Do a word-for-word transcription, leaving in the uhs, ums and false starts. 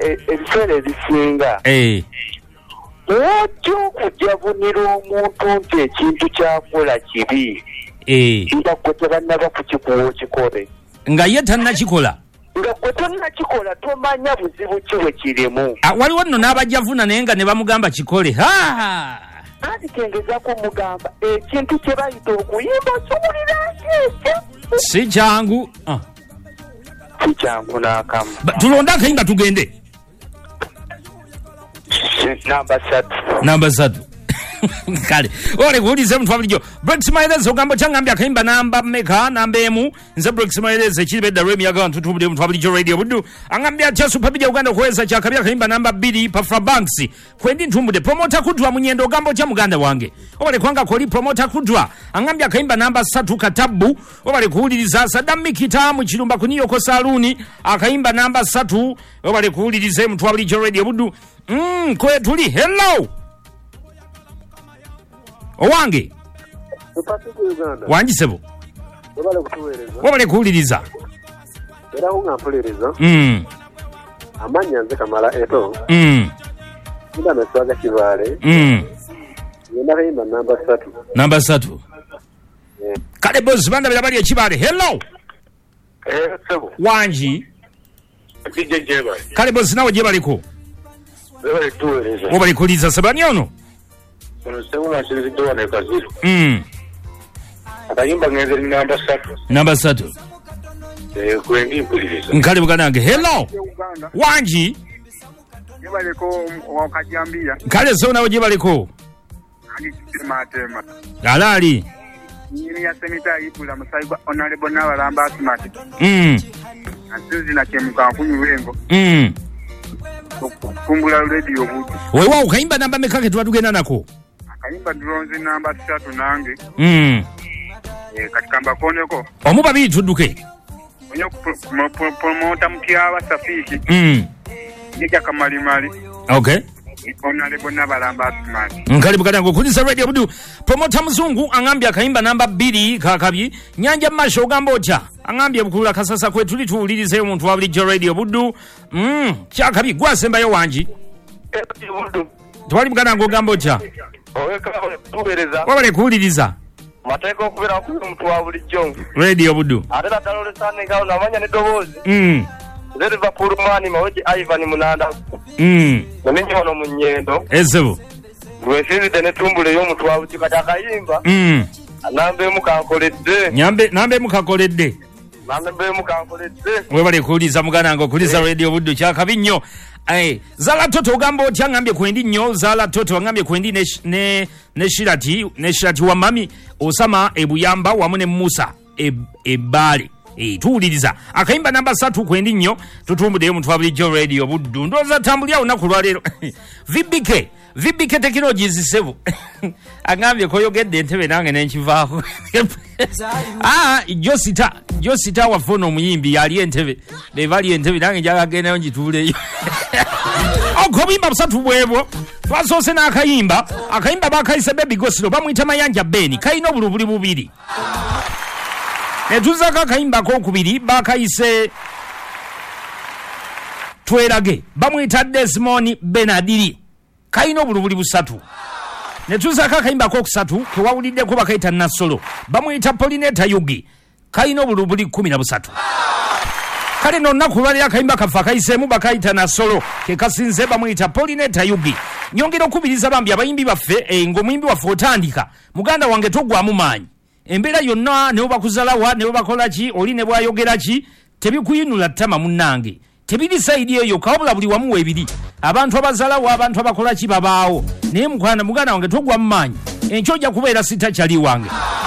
ebiseera ebisinga ojja okujabunira omuntu nti ekintu kyakola kibi nga gwe tebannaba kukikuwa okikole nga ye tannakikola nga gwe tonnakikola tomanya buzibu ki bwe kirimu. Waliwo nno n'abajjavuna naye nga ne bamugamba kikole. Ati kengeza kumugamba ekintu kye bayita okuyimba kiwulira nk'ekyo si kyangu. Si kyangu n'akamu. Tulonde akayimba tugende. Namba satu. Namba satu. Kale ole kuulize mtu abulijjo Brex Maeleze ogambo kyangambye akayimba namba meka namba emu nze Brex Maeleze kilibedda remi yaga ntutubudde mtu abulijjo radio buddu angambye atya Super Bija Uganda kuweza kyakabya akayimba namba bbiri Pafra Banks kwendi ntumbude promoter kudwa munyendo ogambo kya muganda wange obale kwanga koli promoter kudwa angambye akayimba namba satu Katabu obale kuwuliriza Saddam Mikita mu Kirumba kuniyoko saluni akayimba namba satu obale kuwulirize mtu abulijjo radio buddu mm kwe tuli hello Owange wanjisebo wabale kutuweereza wabale kuwuliriza era hungampuliiriza mm. amanya nze Kamala Eto mm. nda meswaga Kibaale mm. yenda kayimba namba satu namba satu yeah. Kale boss banda bila bali Kibaale hello eh sebo wanji dije jeba kale boss nawe je baliko wabale kutuweereza wabale kuwuliriza sabanyono Segunda shirika doa na kaziro. Mm. Akayimba ngeze namba satu. Namba satu. Eh kwendi mpuliriza. Nkale bukanange. Hello. Wanji. Yebaliko wakajambia. Kale zona oje baliko. Ani matema. Galali. Yini ya semita ibula musaiba honorable Nabalamba smart. Mm. Antuzi na kemuka kunyuwengo. Mm. Kumbula radio buti. Wewe ukayimba namba mekake tuwadugenda nako. Akayimba dronze namba tatu nange. Mm. Eh katika mbakoneko. Omuba bi tuduke. Onyo promoter mkiawa safiki. Mm. Nika kamali mali. Okay. Honorable Nabalamba smart. Nkali bukanango kulisa radio budu. Promoter mzungu angambya akayimba namba bbiri kakabyi. Nyanja masho ogamba otya. Angambye bukula kasasa kwe tuli tuwulirize omuntu wabulijjo radio buddu mm kyakabyi gwasembayo wanji Eh buddu twali mugana ngogamba otya oweka tubereza wabale kuwuliriza mateko okubera ku omuntu wabulijjo radio buddu ate natalole sane ngao namanya ne dobozi mm zeri vapuru mani mawoje Ivan Munanda mm namenye ono munyendo ezebo gwesizi tene tumbule yo omuntu wabulijjo kata akayimba mm nambe mukankoledde nyambe nambe mukakoledde nambe mukankoledde webale kuwuliriza mugana ngo kuliza radio buddu kyakabi nnyo eh zala toto ogamba otya ngambye kwendi nnyo zala toto ngambye kwendi ne ne ne shirati ne shirati wa mami Osama ebuyamba wamu ne Musa ebale eh tuwuliriza akayimba namba satu kwendi nnyo tutumbudeyo omuntu wabulijjo radio buddu ndoza tambulya olunaku lwaleero V B K V B K Technologies sebo angambye koyogedde entebe nange nenkivaako ah Josita Josita wafono omuyimbi yali entebe levali entebe nange njagagendayo njituuleyo okobimba busatu bwebwo twasoose n'akayimba akayimba bakayise Baby Gosilo bamuyita Mayanja Beni kayina obulubuli bubiri netuzako akayimba kokubiri bakayise Twerage bamuyita Desmond Benadiri kayina obulubuli busatu netuzako akayimba kokusatu kewawuliddeko bakayita Nasolo bamuyita Polineta Yugi kayina obulubuli kumi na busatu kale nonnaku lwalira akayimba kafa kayiseemu bakayita Nasolo ke kasinze bamuyita Polineta Yugi nyongera okubiriza bambi abayimbi baffe e, ng'omuyimbi waffe otandika muganda wange togwamu maanyi embeera yonna ne bakuzalawa ne bakola ki oli ne bwayogera ki tebikuyinula ttama munnange tebiri saidi eyo kawabula buli wamu webiri abantu abazalawo abantu abakola ki babaawo naye muganda muganda wange togwamu maanyi enkyo ojja kubeera sita kyali wange